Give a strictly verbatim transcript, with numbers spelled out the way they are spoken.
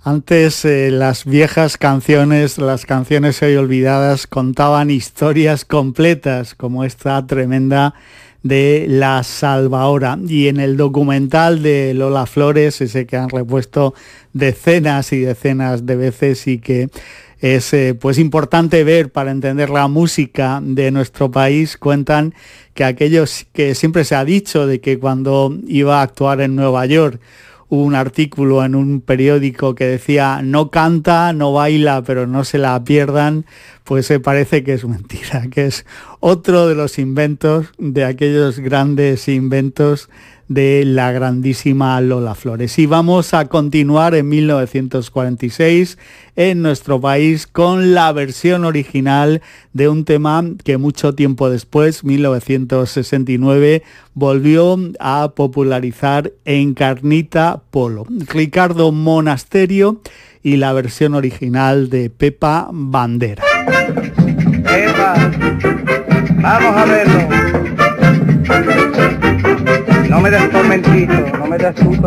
Antes eh, las viejas canciones, las canciones hoy olvidadas, contaban historias completas, como esta tremenda de La Salvahora. Y en el documental de Lola Flores, ese que han repuesto decenas y decenas de veces y que es eh, pues importante ver para entender la música de nuestro país, cuentan que aquellos que siempre se ha dicho de que cuando iba a actuar en Nueva York, hubo un artículo en un periódico que decía no canta, no baila, pero no se la pierdan, pues se parece que es mentira, que es otro de los inventos, de aquellos grandes inventos de la grandísima Lola Flores. Y vamos a continuar en mil novecientos cuarenta y seis en nuestro país con la versión original de un tema que mucho tiempo después, mil novecientos sesenta y nueve, volvió a popularizar Encarnita Polo. Ricardo Monasterio y la versión original de Pepa Bandera. Pepa, vamos a verlo. No me des tormentito, no me des puto